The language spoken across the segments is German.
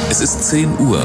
Es ist 10 Uhr.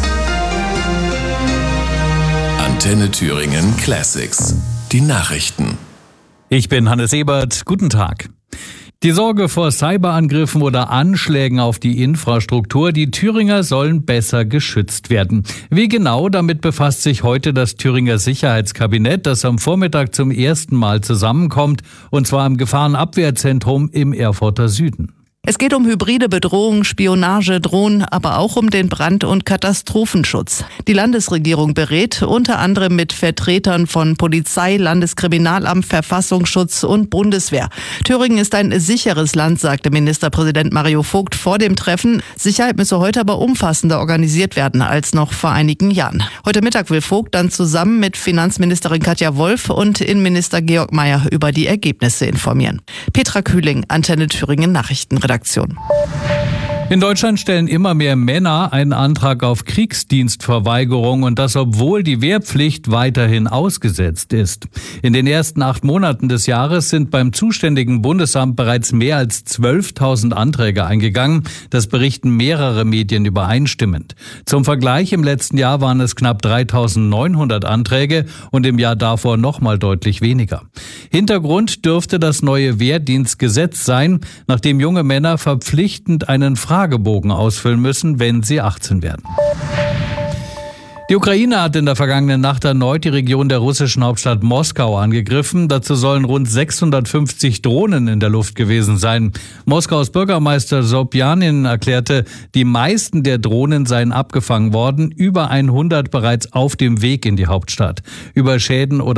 Antenne Thüringen Classics. Die Nachrichten. Ich bin Hannes Ebert. Guten Tag. Die Sorge vor Cyberangriffen oder Anschlägen auf die Infrastruktur, die Thüringer sollen besser geschützt werden. Wie genau, damit befasst sich heute das Thüringer Sicherheitskabinett, das am Vormittag zum ersten Mal zusammenkommt, und zwar im Gefahrenabwehrzentrum im Erfurter Süden. Es geht um hybride Bedrohung, Spionage, Drohnen, aber auch um den Brand- und Katastrophenschutz. Die Landesregierung berät unter anderem mit Vertretern von Polizei, Landeskriminalamt, Verfassungsschutz und Bundeswehr. Thüringen ist ein sicheres Land, sagte Ministerpräsident Mario Vogt vor dem Treffen. Sicherheit müsse heute aber umfassender organisiert werden als noch vor einigen Jahren. Heute Mittag will Vogt dann zusammen mit Finanzministerin Katja Wolf und Innenminister Georg Mayer über die Ergebnisse informieren. Petra Kühling, Antenne Thüringen Nachrichtenredaktion. In Deutschland stellen immer mehr Männer einen Antrag auf Kriegsdienstverweigerung, und das, obwohl die Wehrpflicht weiterhin ausgesetzt ist. In den ersten 8 Monaten des Jahres sind beim zuständigen Bundesamt bereits mehr als 12.000 Anträge eingegangen. Das berichten mehrere Medien übereinstimmend. Zum Vergleich, im letzten Jahr waren es knapp 3.900 Anträge und im Jahr davor noch mal deutlich weniger. Hintergrund dürfte das neue Wehrdienstgesetz sein, nachdem junge Männer verpflichtend einen Fragebogen ausfüllen müssen, wenn sie 18 werden. Die Ukraine hat in der vergangenen Nacht erneut die Region der russischen Hauptstadt Moskau angegriffen. Dazu sollen rund 650 Drohnen in der Luft gewesen sein. Moskaus Bürgermeister Sobjanin erklärte, die meisten der Drohnen seien abgefangen worden, über 100 bereits auf dem Weg in die Hauptstadt. Über Schäden oder